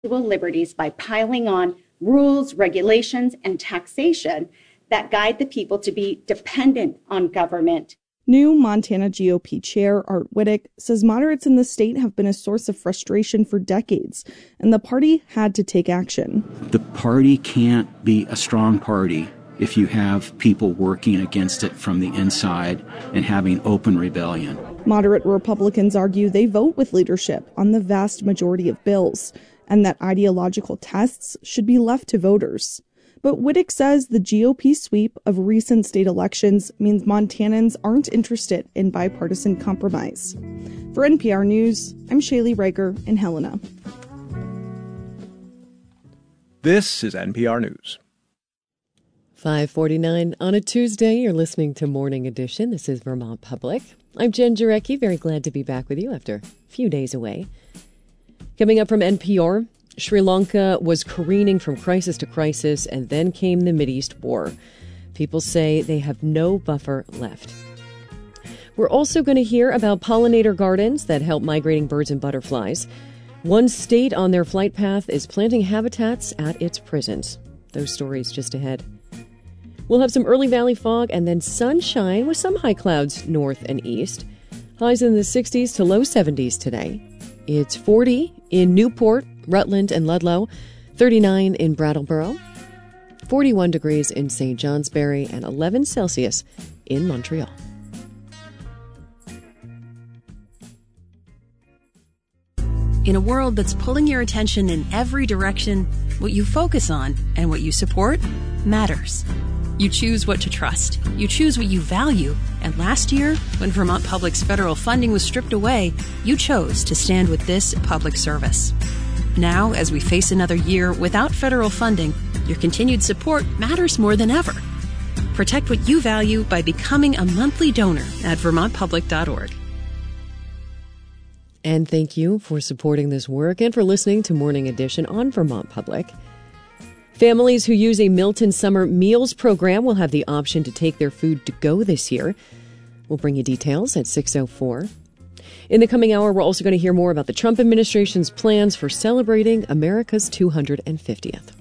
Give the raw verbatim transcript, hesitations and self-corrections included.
liberties by piling on rules, regulations, and taxation that guide the people to be dependent on government. New Montana G O P Chair Art Wittich says moderates in the state have been a source of frustration for decades, and the party had to take action. The party can't be a strong party if you have people working against it from the inside and having open rebellion. Moderate Republicans argue they vote with leadership on the vast majority of bills, and that ideological tests should be left to voters. But Wittich says the G O P sweep of recent state elections means Montanans aren't interested in bipartisan compromise. For N P R News, I'm Shaylee Riker in Helena. This is N P R News. five forty-nine on a Tuesday. You're listening to Morning Edition. This is Vermont Public. I'm Jen Jarecki. Very glad to be back with you after a few days away. Coming up from N P R, Sri Lanka was careening from crisis to crisis, and then came the Mideast war. People say they have no buffer left. We're also going to hear about pollinator gardens that help migrating birds and butterflies. One state on their flight path is planting habitats at its prisons. Those stories just ahead. We'll have some early valley fog and then sunshine with some high clouds north and east. Highs in the sixties to low seventies today. It's forty in Newport, Rutland, and Ludlow, thirty-nine in Brattleboro, forty-one degrees in Saint Johnsbury, and eleven Celsius in Montreal. In a world that's pulling your attention in every direction, what you focus on and what you support matters. You choose what to trust. You choose what you value. And last year, when Vermont Public's federal funding was stripped away, you chose to stand with this public service. Now, as we face another year without federal funding, your continued support matters more than ever. Protect what you value by becoming a monthly donor at vermont public dot org. And thank you for supporting this work and for listening to Morning Edition on Vermont Public. Families who use a Milton Summer Meals program will have the option to take their food to go this year. We'll bring you details at six oh four. In the coming hour, we're also going to hear more about the Trump administration's plans for celebrating America's two hundred fiftieth.